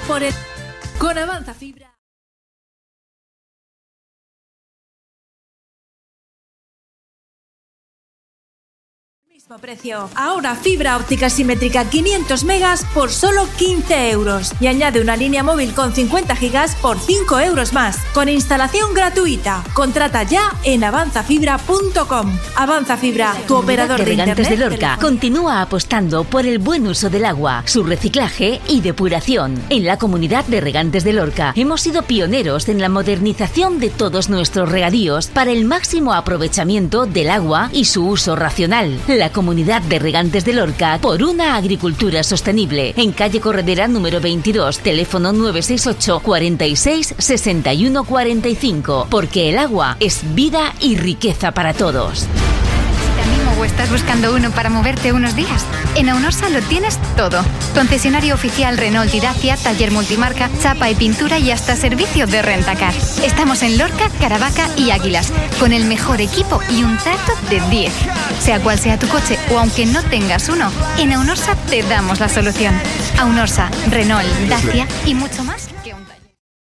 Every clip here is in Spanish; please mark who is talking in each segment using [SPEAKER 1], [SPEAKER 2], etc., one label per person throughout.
[SPEAKER 1] por el... Con Avanza Fibra. Mismo precio. Ahora fibra óptica simétrica 500 megas por solo 15 euros. Y añade una línea móvil con 50 gigas por 5 euros más. Con instalación gratuita. Contrata ya en avanzafibra.com. Avanza Fibra, tu operador de
[SPEAKER 2] Regantes
[SPEAKER 1] internet.
[SPEAKER 2] de Lorca continúa apostando por el buen uso del agua, su reciclaje y depuración. En la comunidad de Regantes de Lorca hemos sido pioneros en la modernización de todos nuestros regadíos para el máximo aprovechamiento del agua y su uso racional. La comunidad de Regantes de Lorca por una agricultura sostenible. En calle Corredera número 22, teléfono 968 46 61 45. Porque el agua es vida y riqueza para todos.
[SPEAKER 3] ¿O estás buscando uno para moverte unos días? En Aunorsa lo tienes todo. Concesionario oficial Renault y Dacia, taller multimarca, chapa y pintura y hasta servicio de rentacar. Estamos en Lorca, Caravaca y Águilas, con el mejor equipo y un trato de 10. Sea cual sea tu coche o aunque no tengas uno, en Aunorsa te damos la solución. Aunorsa, Renault, Dacia y mucho más que un taller.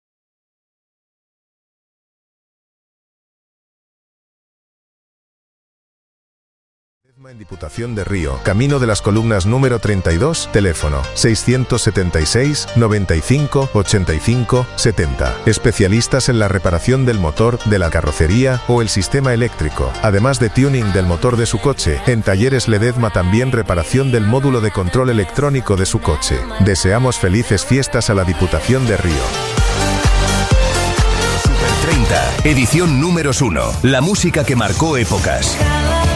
[SPEAKER 4] En Diputación de Río, Camino de las Columnas número 32, teléfono 676 95 85 70. Especialistas en la reparación del motor, de la carrocería o el sistema eléctrico, además de tuning del motor de su coche. En Talleres Ledesma también reparación del módulo de control electrónico de su coche. Deseamos felices fiestas a la Diputación de Río.
[SPEAKER 5] Super 30, edición número 1. La música que marcó épocas.